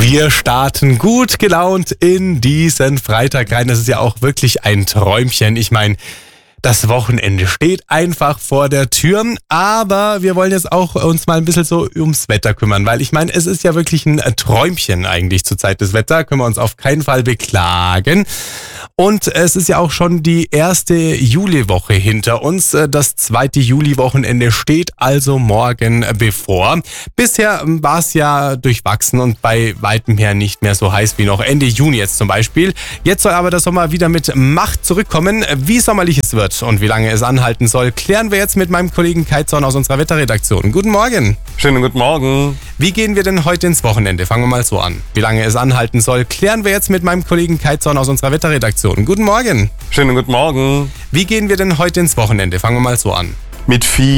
Wir starten gut gelaunt in diesen Freitag rein. Das ist ja auch wirklich ein Träumchen. Ich meine, das Wochenende steht einfach vor der Tür, aber wir wollen jetzt auch uns mal ein bisschen so ums Wetter kümmern, weil ich meine, es ist ja wirklich ein Träumchen eigentlich zur Zeit des Wetters, können wir uns auf keinen Fall beklagen. Und es ist ja auch schon die erste Juliwoche hinter uns. Das zweite Juliwochenende steht also morgen bevor. Bisher war es ja durchwachsen und bei weitem her nicht mehr so heiß wie noch Ende Juni jetzt zum Beispiel. Jetzt soll aber der Sommer wieder mit Macht zurückkommen. Wie sommerlich es wird und wie lange es anhalten soll, klären wir jetzt mit meinem Kollegen Kai Zorn aus unserer Wetterredaktion. Guten Morgen. Schönen guten Morgen. Wie gehen wir denn heute ins Wochenende? Fangen wir mal so an. Wie lange es anhalten soll, klären wir jetzt mit meinem Kollegen Kai Zorn aus unserer Wetterredaktion. Guten Morgen. Schönen guten Morgen. Wie gehen wir denn heute ins Wochenende? Fangen wir mal so an. Mit viel